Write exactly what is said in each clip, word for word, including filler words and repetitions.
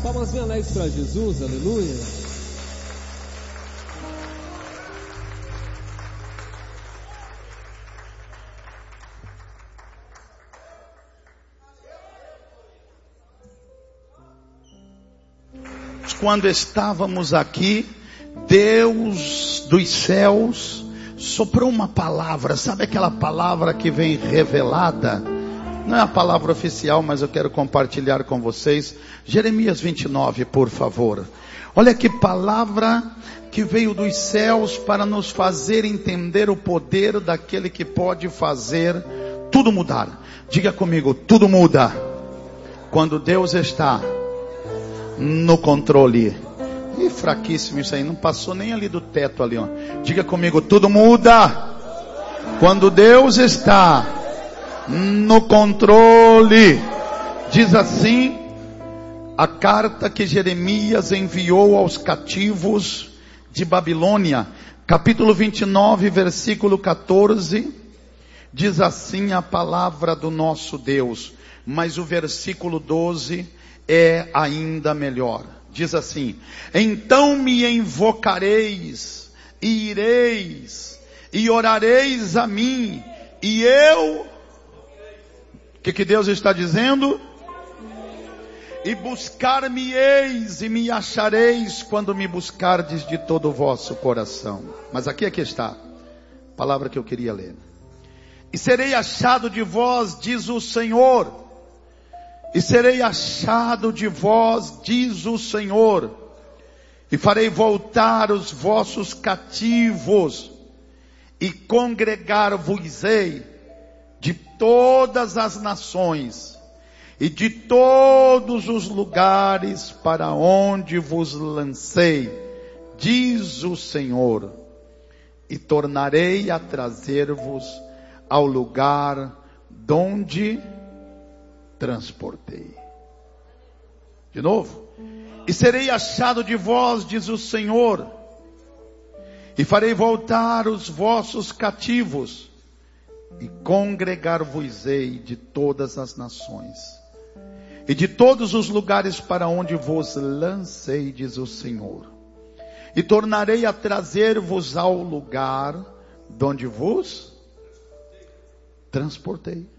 Palmas bem alegres para Jesus, aleluia. Quando estávamos aqui, Deus dos céus soprou uma palavra. Sabe aquela palavra que vem revelada? Não é a palavra oficial, mas eu quero compartilhar com vocês. Jeremias vinte e nove, por favor. Olha que palavra que veio dos céus para nos fazer entender o poder daquele que pode fazer tudo mudar. Diga comigo, tudo muda quando Deus está no controle. E fraquíssimo isso aí, não passou nem ali do teto ali, ó. Diga comigo, tudo muda quando Deus está no controle. Diz assim a carta que Jeremias enviou aos cativos de Babilônia, capítulo vinte e nove, versículo quatorze. Diz assim a palavra do nosso Deus, mas o versículo doze é ainda melhor. Diz assim: então me invocareis, e ireis, e orareis a mim, e eu... O que, que Deus está dizendo? E buscar-me-eis, e me achareis, quando me buscardes de todo o vosso coração. Mas aqui é que está a palavra que eu queria ler. E serei achado de vós, diz o Senhor. E serei achado de vós, diz o Senhor, e farei voltar os vossos cativos, e congregar-vos-ei de todas as nações, e de todos os lugares para onde vos lancei, diz o Senhor, e tornarei a trazer-vos ao lugar donde transportei. De novo. E serei achado de vós, diz o Senhor, e farei voltar os vossos cativos, e congregar-vos-ei de todas as nações, e de todos os lugares para onde vos lancei, diz o Senhor, e tornarei a trazer-vos ao lugar donde vos transportei.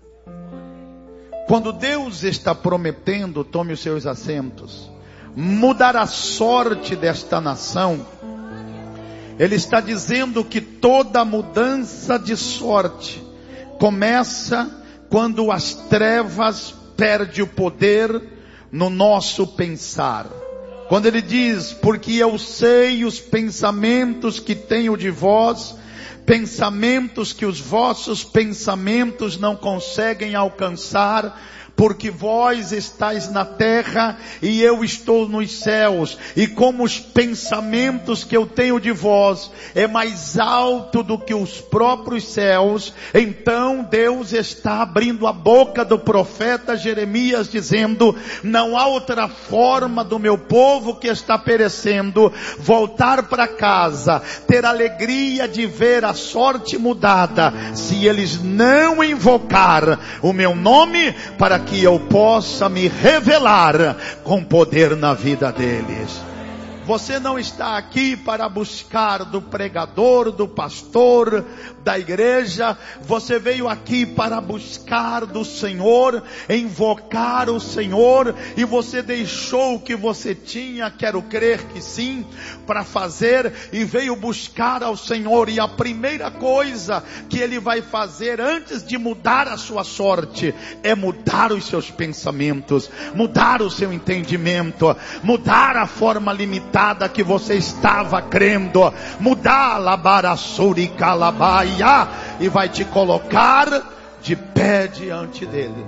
Quando Deus está prometendo, tome os seus assentos, mudar a sorte desta nação, Ele está dizendo que toda mudança de sorte começa quando as trevas perdem o poder no nosso pensar. Quando Ele diz, porque eu sei os pensamentos que tenho de vós, pensamentos que os vossos pensamentos não conseguem alcançar, porque vós estáis na terra e eu estou nos céus, e como os pensamentos que eu tenho de vós é mais alto do que os próprios céus, então Deus está abrindo a boca do profeta Jeremias dizendo, não há outra forma do meu povo que está perecendo voltar para casa, ter alegria de ver a sorte mudada, se eles não invocar o meu nome, para que eu possa me revelar com poder na vida deles. Você não está aqui para buscar do pregador, do pastor, da igreja. Você veio aqui para buscar do Senhor, invocar o Senhor, e você deixou o que você tinha, quero crer que sim, para fazer, e veio buscar ao Senhor. E a primeira coisa que Ele vai fazer antes de mudar a sua sorte, é mudar os seus pensamentos, mudar o seu entendimento, mudar a forma limitada que você estava crendo, mudar labarassuri calabaia, e vai te colocar de pé diante dele.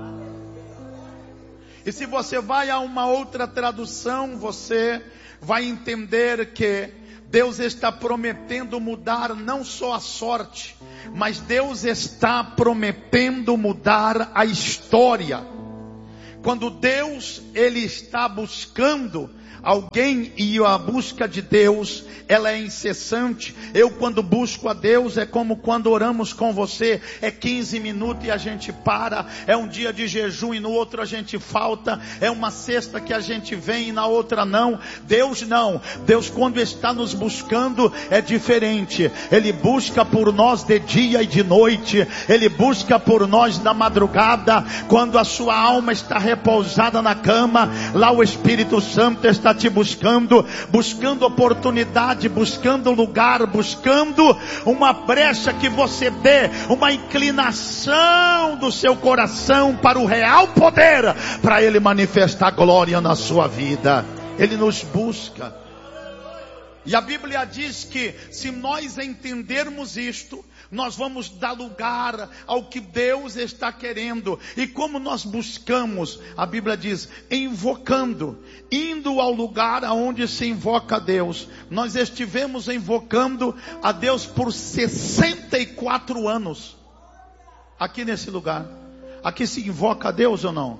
E se você vai a uma outra tradução, você vai entender que Deus está prometendo mudar não só a sorte, mas Deus está prometendo mudar a história. Quando Deus, Ele está buscando alguém, e a busca de Deus, ela é incessante. Eu, quando busco a Deus, é como quando oramos com você, é quinze minutos e a gente para, é um dia de jejum e no outro a gente falta, é uma sexta que a gente vem e na outra não. Deus não, Deus quando está nos buscando é diferente. Ele busca por nós de dia e de noite, Ele busca por nós na madrugada, quando a sua alma está repousada na cama, lá o Espírito Santo está te buscando, buscando oportunidade, buscando lugar, buscando uma brecha que você dê, uma inclinação do seu coração para o real poder, para Ele manifestar glória na sua vida. Ele nos busca. E a Bíblia diz que se nós entendermos isto, nós vamos dar lugar ao que Deus está querendo. E como nós buscamos, a Bíblia diz, invocando, indo ao lugar aonde se invoca a Deus. Nós estivemos invocando a Deus por sessenta e quatro anos, aqui nesse lugar. Aqui se invoca a Deus ou não?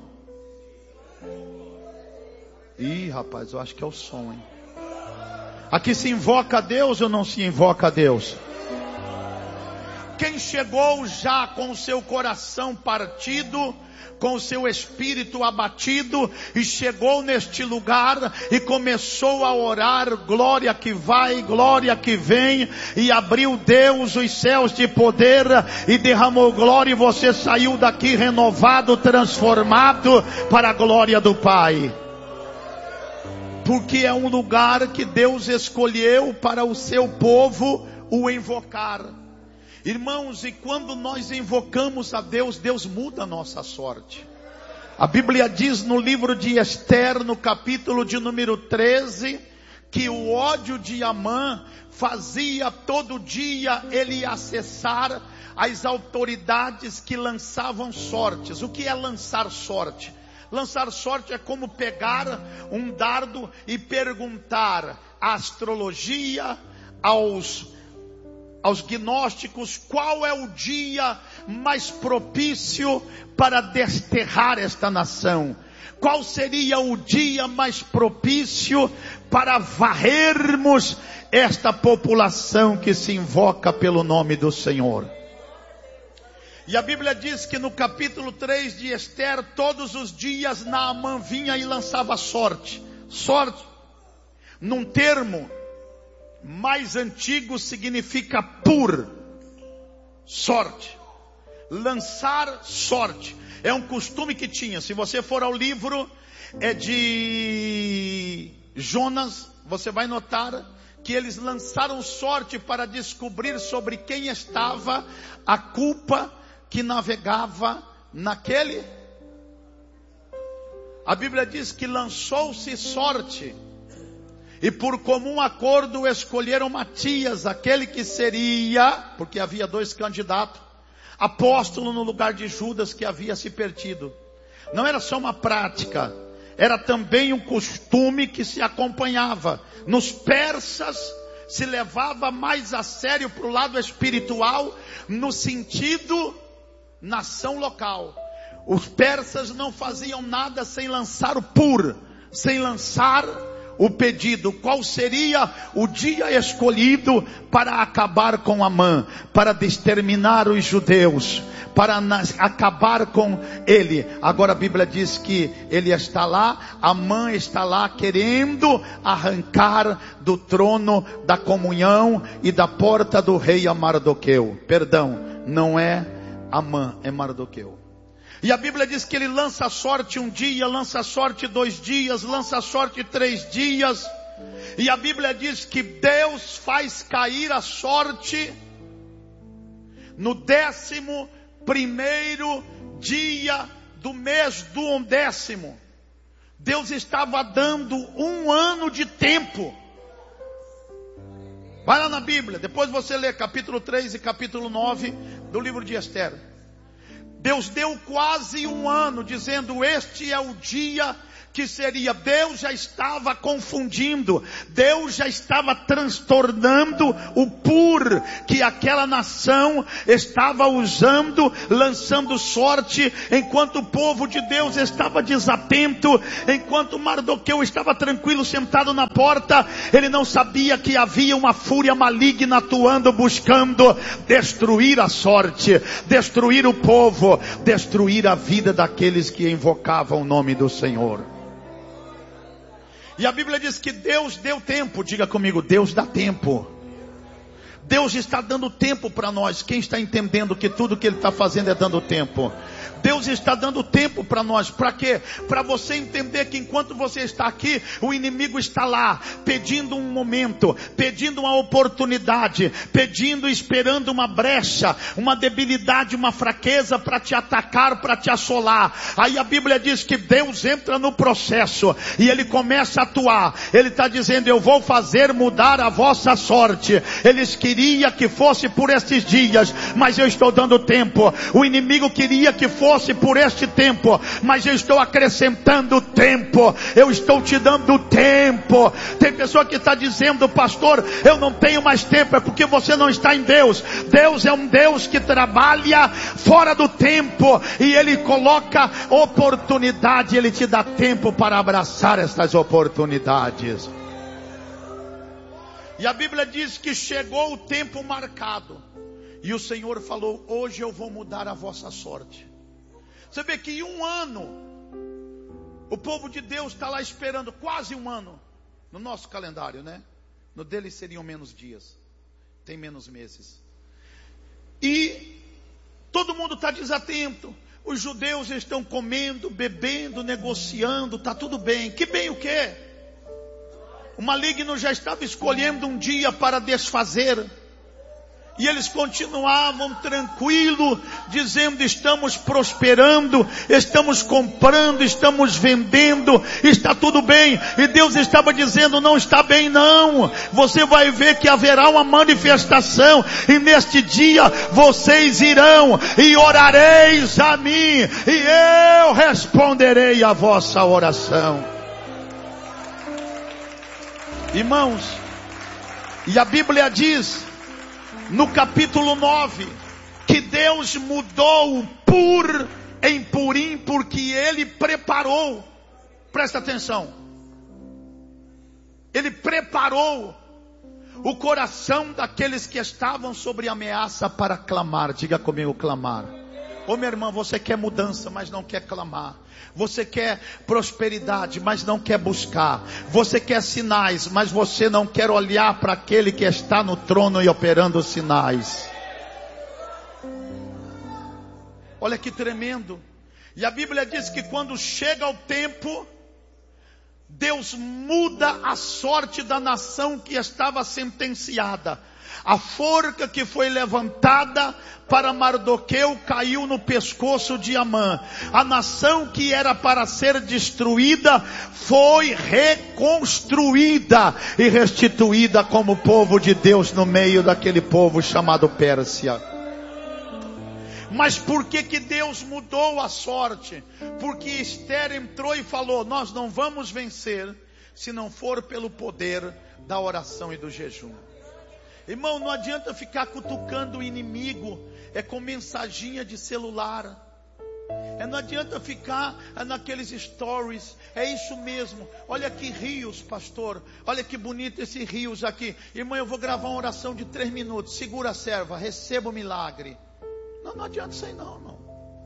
Ih, rapaz, eu acho que é o som, hein? Aqui se invoca a Deus ou não se invoca a Deus? Quem chegou já com o seu coração partido, com o seu espírito abatido, e chegou neste lugar e começou a orar, glória que vai, glória que vem, e abriu Deus os céus de poder e derramou glória, e você saiu daqui renovado, transformado para a glória do Pai. Porque é um lugar que Deus escolheu para o seu povo o invocar. Irmãos, e quando nós invocamos a Deus, Deus muda a nossa sorte. A Bíblia diz no livro de Esther, no capítulo de número treze, que o ódio de Amã fazia todo dia ele acessar as autoridades que lançavam sortes. O que é lançar sorte? Lançar sorte é como pegar um dardo e perguntar à astrologia, aos aos gnósticos, qual é o dia mais propício para desterrar esta nação? Qual seria o dia mais propício para varrermos esta população que se invoca pelo nome do Senhor? E a Bíblia diz que no capítulo três de Esther, todos os dias Naamã vinha e lançava sorte. Sorte, num termo mais antigo, significa por sorte. Lançar sorte é um costume que tinha. Se você for ao livro é de Jonas, você vai notar que eles lançaram sorte para descobrir sobre quem estava a culpa que navegava naquele. A Bíblia diz que lançou-se sorte, e por comum acordo escolheram Matias, aquele que seria, porque havia dois candidatos, apóstolo no lugar de Judas, que havia se perdido. Não era só uma prática, era também um costume que se acompanhava. Nos persas se levava mais a sério para o lado espiritual, no sentido nação local. Os persas não faziam nada sem lançar o pur, sem lançar o pedido. Qual seria o dia escolhido para acabar com Amã, para exterminar os judeus, para acabar com ele? Agora a Bíblia diz que ele está lá, Amã está lá querendo arrancar do trono da comunhão e da porta do rei a Mardoqueu. Perdão, não é Amã, é Mardoqueu. E a Bíblia diz que ele lança a sorte um dia, lança a sorte dois dias, lança a sorte três dias. E a Bíblia diz que Deus faz cair a sorte no décimo primeiro dia do mês do undécimo. Deus estava dando um ano de tempo. Vai lá na Bíblia, depois você lê capítulo três e capítulo nove do livro de Esther. Deus deu quase um ano dizendo: este é o dia que seria. Deus já estava confundindo, Deus já estava transtornando o pur que aquela nação estava usando, lançando sorte, enquanto o povo de Deus estava desatento, enquanto Mardoqueu estava tranquilo sentado na porta. Ele não sabia que havia uma fúria maligna atuando, buscando destruir a sorte, destruir o povo, destruir a vida daqueles que invocavam o nome do Senhor. E a Bíblia diz que Deus deu tempo. Diga comigo: Deus dá tempo. Deus está dando tempo para nós. Quem está entendendo que tudo que Ele está fazendo é dando tempo? Deus está dando tempo para nós. Para quê? Para você entender que enquanto você está aqui, o inimigo está lá, pedindo um momento, pedindo uma oportunidade, pedindo, esperando uma brecha, uma debilidade, uma fraqueza para te atacar, para te assolar. Aí a Bíblia diz que Deus entra no processo e Ele começa a atuar. Ele está dizendo: eu vou fazer mudar a vossa sorte. Eles queriam que fosse por estes dias, mas eu estou dando tempo. O inimigo queria que fosse por este tempo, mas eu estou acrescentando tempo. Eu estou te dando tempo. Tem pessoa que está dizendo: pastor, eu não tenho mais tempo. É porque você não está em Deus. Deus é um Deus que trabalha fora do tempo, e Ele coloca oportunidade, Ele te dá tempo para abraçar essas oportunidades. E a Bíblia diz que chegou o tempo marcado, e o Senhor falou: hoje eu vou mudar a vossa sorte. Você vê que em um ano, o povo de Deus está lá esperando, quase um ano, no nosso calendário, né? No deles seriam menos dias, tem menos meses. E todo mundo está desatento. Os judeus estão comendo, bebendo, negociando, está tudo bem. Que bem o quê? O maligno já estava escolhendo um dia para desfazer. E eles continuavam tranquilo, dizendo: estamos prosperando, estamos comprando, estamos vendendo, está tudo bem. E Deus estava dizendo: não está bem não. Você vai ver que haverá uma manifestação, e neste dia vocês irão e orareis a mim, e eu responderei a vossa oração. Irmãos, e a Bíblia diz no capítulo nove, que Deus mudou o pur em purim, porque Ele preparou, presta atenção, Ele preparou o coração daqueles que estavam sobre ameaça para clamar. Diga comigo: clamar. Ô minha irmã, você quer mudança, mas não quer clamar. Você quer prosperidade, mas não quer buscar. Você quer sinais, mas você não quer olhar para aquele que está no trono e operando os sinais. Olha que tremendo. E a Bíblia diz que quando chega o tempo, Deus muda a sorte da nação que estava sentenciada. A forca que foi levantada para Mardoqueu caiu no pescoço de Amã. A nação que era para ser destruída foi reconstruída e restituída como povo de Deus no meio daquele povo chamado Pérsia. Mas por que que Deus mudou a sorte? Porque Esther entrou e falou: nós não vamos vencer se não for pelo poder da oração e do jejum. Irmão, não adianta ficar cutucando o inimigo, é com mensaginha de celular. É, não adianta ficar naqueles stories. É isso mesmo. Olha que rios, pastor. Olha que bonito esse rios aqui. Irmão, eu vou gravar uma oração de três minutos. Segura a serva, receba o milagre. Não, não adianta isso aí não, irmão.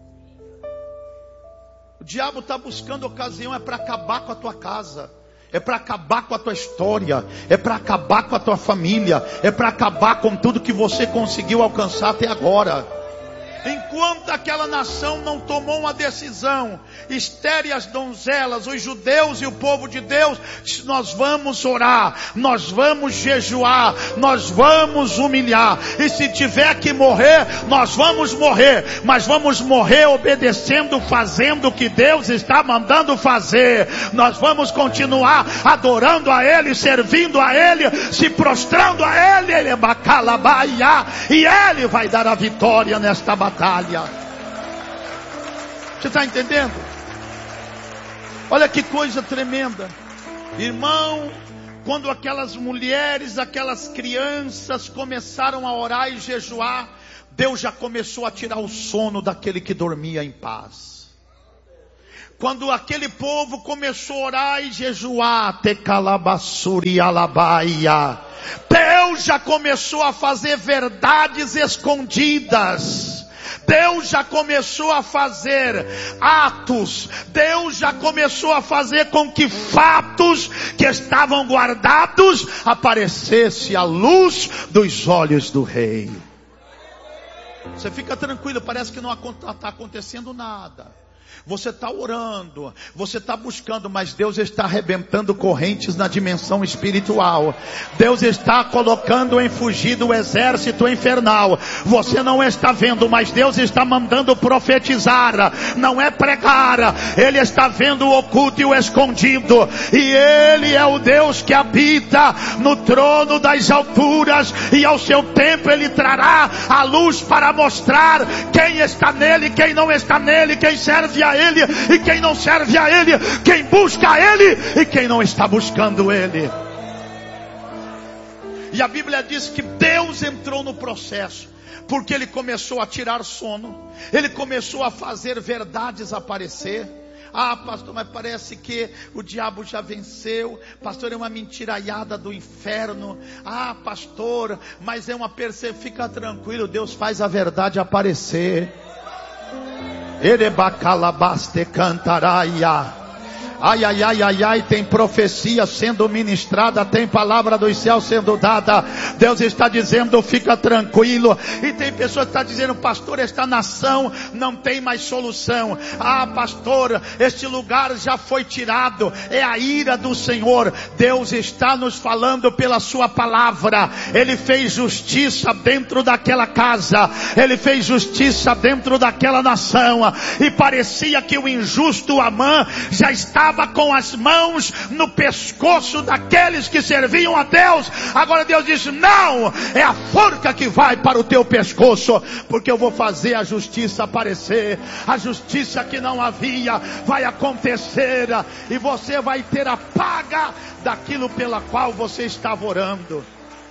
O diabo está buscando ocasião, é para acabar com a tua casa. É para acabar com a tua história, é para acabar com a tua família, é para acabar com tudo que você conseguiu alcançar até agora. Enquanto aquela nação não tomou uma decisão, Esther e as donzelas, os judeus e o povo de Deus, nós vamos orar, nós vamos jejuar, nós vamos humilhar, e se tiver que morrer, nós vamos morrer, mas vamos morrer obedecendo, fazendo o que Deus está mandando fazer. Nós vamos continuar adorando a Ele, servindo a Ele, se prostrando a Ele, Ele é bacalabaia, e Ele vai dar a vitória nesta batalha. Você está entendendo? Olha que coisa tremenda. Irmão, quando aquelas mulheres, aquelas crianças começaram a orar e jejuar, Deus já começou a tirar o sono daquele que dormia em paz. Quando aquele povo começou a orar e jejuar, tecalabassuri alabaia, Deus já começou a fazer verdades escondidas. Deus já começou a fazer atos. Deus já começou a fazer com que fatos que estavam guardados aparecesse à luz dos olhos do rei. Você fica tranquilo, parece que não está acontecendo nada. Você está orando, você está buscando, mas Deus está arrebentando correntes na dimensão espiritual. Deus está colocando em fugida o exército infernal. Você não está vendo, mas Deus está mandando profetizar. Não é pregar, Ele está vendo o oculto e o escondido. E Ele é o Deus que habita no trono das alturas. E ao seu tempo Ele trará a luz para mostrar quem está nele, quem não está nele, quem serve a Ele e quem não serve a Ele, quem busca a Ele e quem não está buscando Ele. E a Bíblia diz que Deus entrou no processo, porque Ele começou a tirar sono, Ele começou a fazer verdades aparecer. Ah, pastor, mas parece que o diabo já venceu. Pastor, é uma mentiraiada do inferno. Ah, pastor, mas é uma perseguição. Fica tranquilo, Deus faz a verdade aparecer. Erebacalabaste cantaraia. Ai, ai, ai, ai, ai, tem profecia sendo ministrada, tem palavra dos céus sendo dada. Deus está dizendo, fica tranquilo. E tem pessoas que estão dizendo, pastor, esta nação não tem mais solução. Ah, pastor, este lugar já foi tirado. É a ira do Senhor. Deus está nos falando pela sua palavra. Ele fez justiça dentro daquela casa. Ele fez justiça dentro daquela nação. E parecia que o injusto Amã já estava com as mãos no pescoço daqueles que serviam a Deus. Agora Deus diz, não, é a forca que vai para o teu pescoço, porque eu vou fazer a justiça aparecer. A justiça que não havia vai acontecer, e você vai ter a paga daquilo pela qual você estava orando.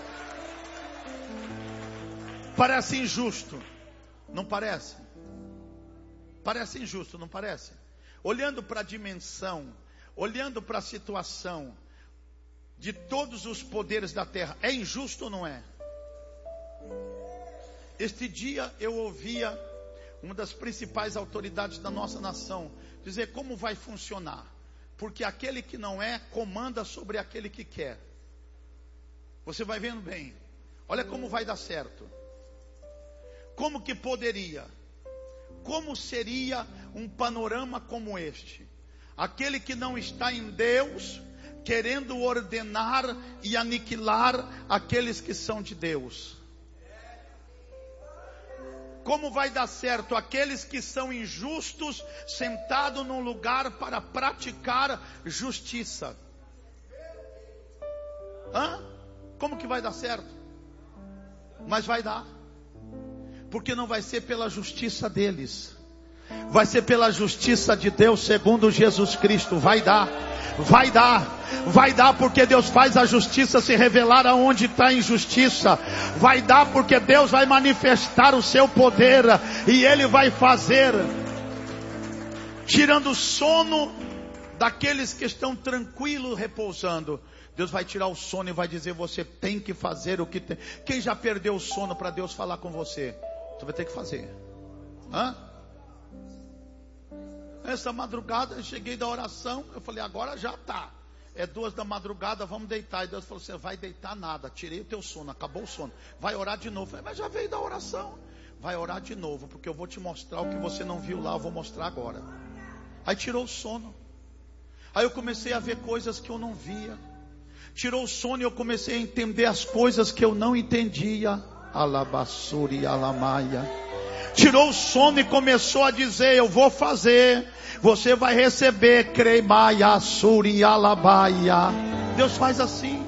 Parece injusto, não parece? Parece injusto, não parece? Olhando para a dimensão, olhando para a situação de todos os poderes da terra, é injusto ou não é? Este dia eu ouvia uma das principais autoridades da nossa nação dizer como vai funcionar, porque aquele que não é, comanda sobre aquele que quer. Você vai vendo bem, olha como vai dar certo. Como que poderia? Como seria um panorama como este? Aquele que não está em Deus, querendo ordenar e aniquilar aqueles que são de Deus. Como vai dar certo aqueles que são injustos, sentados num lugar para praticar justiça? Hã? Como que vai dar certo? Mas vai dar. Porque não vai ser pela justiça deles, vai ser pela justiça de Deus segundo Jesus Cristo. Vai dar, vai dar, vai dar, porque Deus faz a justiça se revelar aonde está a injustiça. Vai dar porque Deus vai manifestar o seu poder, e Ele vai fazer, tirando o sono daqueles que estão tranquilos, repousando. Deus vai tirar o sono e vai dizer, você tem que fazer o que tem. Quem já perdeu o sono para Deus falar com você? Você vai ter que fazer. Hã? Essa madrugada eu cheguei da oração, eu falei, agora já está. É duas da madrugada, vamos deitar. E Deus falou, você vai deitar nada, tirei o teu sono, acabou o sono. Vai orar de novo. Eu falei, mas já veio da oração. Vai orar de novo, porque eu vou te mostrar o que você não viu lá, eu vou mostrar agora. Aí tirou o sono. Aí eu comecei a ver coisas que eu não via. Tirou o sono e eu comecei a entender as coisas que eu não entendia. Alabassuri alamaia. Tirou o sono e começou a dizer, eu vou fazer, você vai receber. Cremaia suri alabaia. Deus faz assim.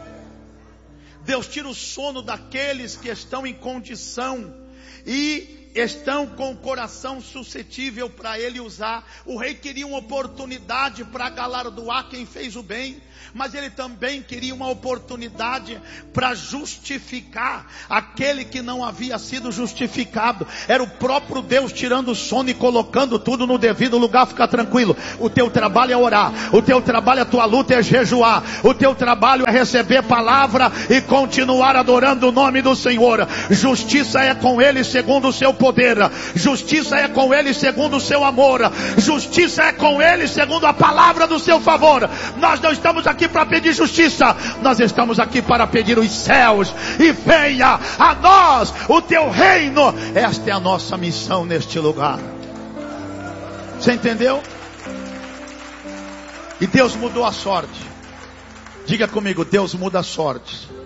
Deus tira o sono daqueles que estão em condição e estão com o coração suscetível para ele usar. O rei queria uma oportunidade para galardoar quem fez o bem, mas ele também queria uma oportunidade para justificar aquele que não havia sido justificado. Era o próprio Deus tirando o sono e colocando tudo no devido lugar. Fica tranquilo, o teu trabalho é orar, o teu trabalho, a tua luta é jejuar, o teu trabalho é receber palavra e continuar adorando o nome do Senhor. Justiça é com ele segundo o seu poder, justiça é com ele segundo o seu amor, justiça é com ele segundo a palavra do seu favor. Nós não estamos aqui para pedir justiça, nós estamos aqui para pedir os céus, e venha a nós o teu reino. Esta é a nossa missão neste lugar. Você entendeu? E Deus mudou a sorte. Diga comigo, Deus muda a sorte.